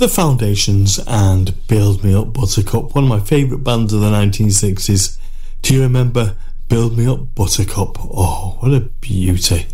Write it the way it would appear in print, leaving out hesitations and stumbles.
The Foundations and Build Me Up Buttercup, one of my favourite bands of the 1960s. Do you remember Build Me Up Buttercup? Oh, what a beauty.